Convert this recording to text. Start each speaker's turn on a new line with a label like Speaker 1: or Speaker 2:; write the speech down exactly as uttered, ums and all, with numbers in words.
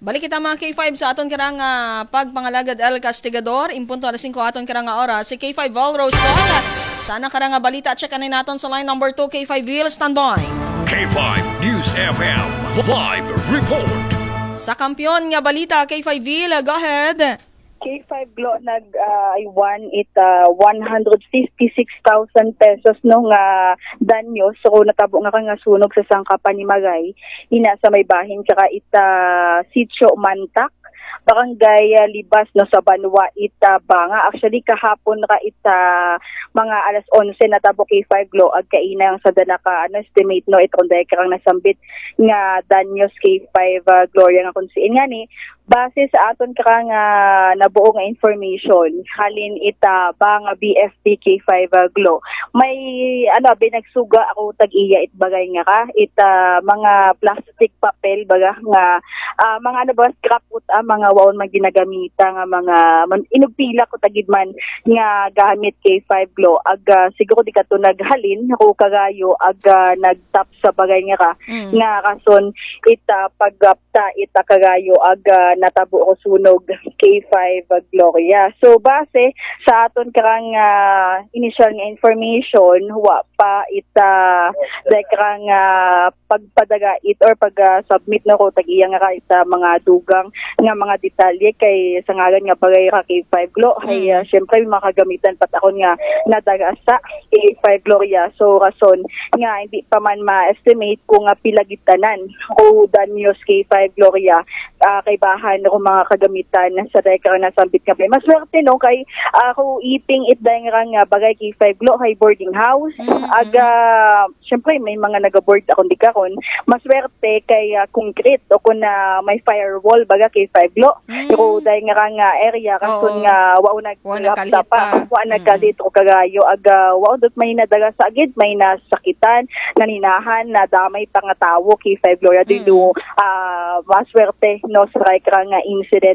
Speaker 1: Balik kita mga K five sa aton karang uh, pagpangalagad El Castigador. Impunto alas singko aton karang oras. Si K five Valrose po. Sana karang balita. Check anay naton sa line number two. K five Will, standby.
Speaker 2: K five News F M Live Report.
Speaker 1: Sa kampiyon nga balita, K five Will, go ahead.
Speaker 3: K five Glo nag uh, I won it uh, one hundred fifty-six thousand pesos no nga danyo so natabo nga ka nga sunog sa sangkapan ni Magay ina sa may bahin kaka ita Sitio Mantak Barangay uh, Libas no sa Banwa ita Banga. Actually kahapon ka ita mga alas onse natabo K five Glo ag kainang sa danaka ano estimate no itong dahil karang nasambit nga danyos K five uh, Gloria nga kunsiin nga ni base sa aton karang uh, nabuo nga information halin ita ba nga B F P K five uh, Glo may ano binagsuga ako tag-iya it bagay nga ka ita mga plastic papel baga nga uh, mga ano ba scrap ut uh, mga waon man ginagamita nga mga man, inugpila ko tagid man nga gamit K five Glo ag uh, siguro di ka to naghalin ako kagayo ag uh, nagtap sa bagay nga ka mm. nga kason ita pagapta ita kagayo ag uh, natabo ko sunog K five uh, Gloria. So base sa aton karang uh, initial nga information wa pa ita dekrang uh, pagpadaga it or pag uh, submit na ko tag-iya nga ita mga dugang nga mga detalye kay sa ngalan nga bagay ka K five Glo ay uh, syempre makagamitan pat ako nga nadaga sa K five Gloria. So rason nga hindi pa man ma-estimate kung uh, pilagitanan o danyos K five Gloria uh, kay bahan ko mga kagamitan sa dekra na sambit ka. Maswerte no kay ako uh, iping it dahil nga bagay K five Glo kay boarding house mm-hmm. aga syempre may mga naga-board akong di karon maswerte kay uh, concrete o kung uh, may firewall baga K five Glo mm-hmm. pero dahil nga nga area kason nga wao nag-laptop pa wa nagkalit o kagayo aga wao dot may nadaga sa agid may nasakitan naninahan na damay pa nga tawo K five Gloria mm-hmm. dito uh, maswerte no sa nga incident